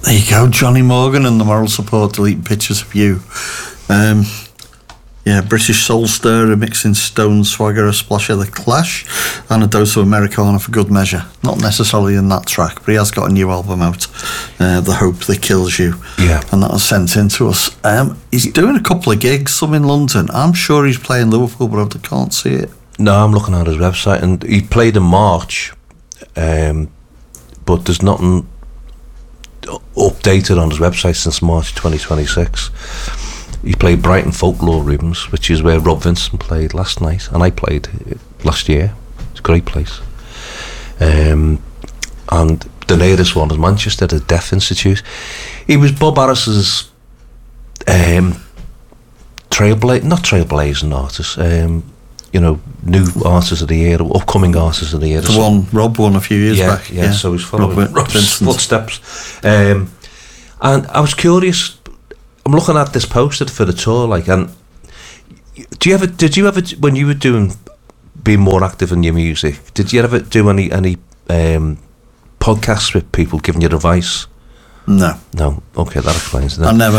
There you go, Johnny Morgan and the Moral Support deleting pictures of you. British Soul Stirrer mixing Stone Swagger, a splash of The Clash, and a dose of Americana for good measure. Not necessarily in that track, but he has got a new album out, The Hope That Kills You. Yeah. And that was sent in to us. He's doing a couple of gigs, some in London. I'm sure he's playing Liverpool, but I can't see it. No, I'm looking at his website, and he played in March, but there's nothing updated on his website since March 2026. He played Brighton Folklore Rooms, which is where Rob Vincent played last night, and I played last year. It's a great place. And the latest one is Manchester, the Deaf Institute. He was Bob Harris's trailblazing artist, new artists of the year, upcoming artists of the year. The one Rob won a few years back. Yeah, so he's following Rob's footsteps. And I was curious. I'm looking at this poster for the tour, and did you ever, when you were being more active in your music, did you ever do any podcasts with people giving you advice? No. Okay, that explains it. I never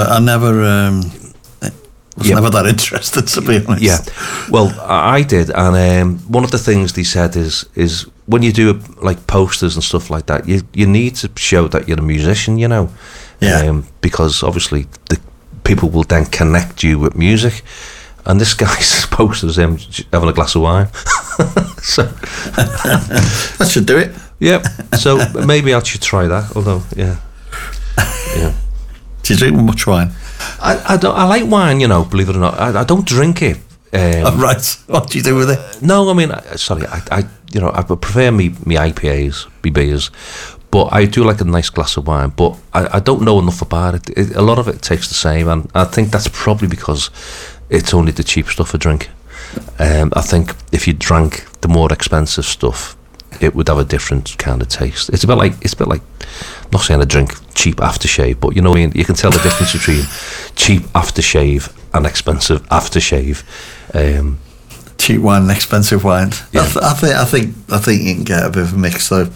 was never that interested, to be honest. Yeah, well, I did, and one of the things they said is when you do posters and stuff like that, you need to show that you're a musician, Yeah. Because obviously the people will then connect you with music, and this guy's posters him having a glass of wine. So that should do it. Yeah. So maybe I should try that. Although, yeah. Do you drink much wine? I don't. I like wine, believe it or not. I don't drink it. Right. What do you do with it? No, I mean, I prefer me IPAs, me beers. But I do like a nice glass of wine, but I don't know enough about it. A lot of it tastes the same, and I think that's probably because it's only the cheap stuff I drink. I think if you drank the more expensive stuff, it would have a different kind of taste. It's a bit like I'm not saying I drink cheap aftershave, but you can tell the difference between cheap aftershave and expensive aftershave. Cheap wine and expensive wine. Yeah. I think you can get a bit of a mix though.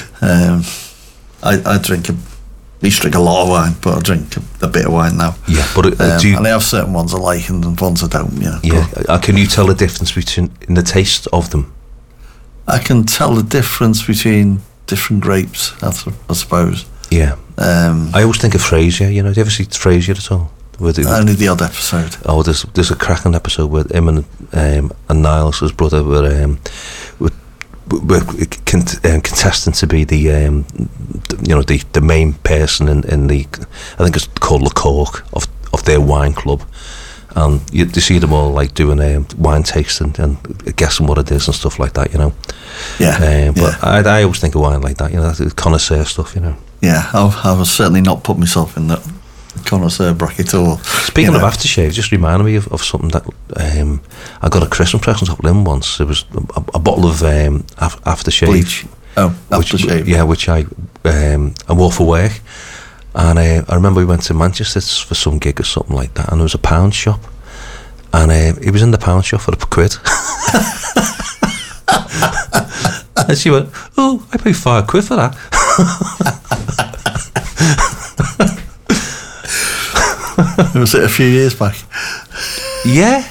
I drink a lot of wine, but I drink a bit of wine now. Yeah, but and I have certain ones I like and ones I don't. Yeah, can you tell the difference between in the taste of them? I can tell the difference between different grapes, I suppose. Yeah. I always think of Frasier. Do you ever see Frasier at all? Only the odd episode. Oh, there's a cracking episode with him and Niles, his brother, were contesting to be the main person in the, I think it's called the cork of their wine club, and you see them all doing wine tasting and guessing what it is and stuff like that. Yeah. But I always think of wine like that. That's connoisseur stuff. Yeah, I was certainly not put myself in that connoisseur bracket at all. Speaking of aftershave, just reminded me of something that I got a Christmas present off Lynn once. It was a bottle of aftershave. Bleach. Oh, aftershave. Which I wore for work. And I remember we went to Manchester for some gig or something like that, and there was a pound shop, and he was in the pound shop for £1. And she went, "Oh, I paid £5 for that." Was it a few years back? Yeah.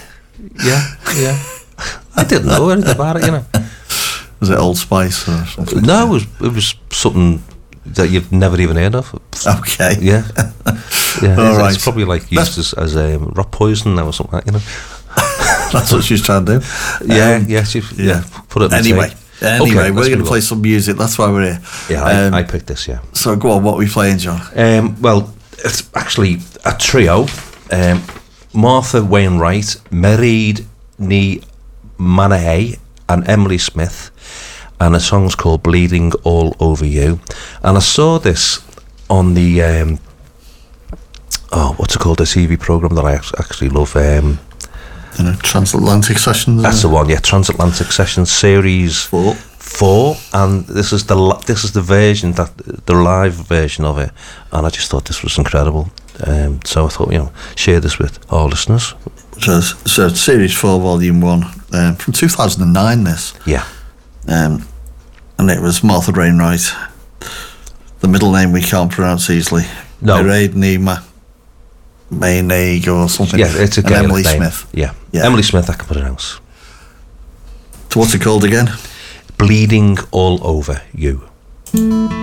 I didn't know anything about it, Was it Old Spice or something? No, it was something that you've never even heard of. Okay. Yeah. All right. It's probably used as rock poison now or something like that, That's what she's trying to do. Yeah. Put it in Anyway, okay, we're going to play some music. That's why we're here. Yeah, I picked this, yeah. So go on, what are we playing, John? Well, it's actually a trio. Martha Wainwright, Mairead Ní Manahay, and Emily Smith, and the song's called Bleeding All Over You. And I saw this on the what's it called, the TV programme that I actually love, Transatlantic Sessions. That's the one, yeah. Transatlantic Sessions Series 4, and this is the version, the live version of it, and I just thought this was incredible. So I thought, share this with our listeners. So Series 4, Volume 1, from 2009. This, yeah, and it was Martha Wainwright. The middle name we can't pronounce easily. No. Mairead Nima Maynaig or something. Yeah, it's a and Gaelic Emily name. Smith. Yeah. Yeah. Emily Smith, I can pronounce. So what's it called again? Bleeding All Over You.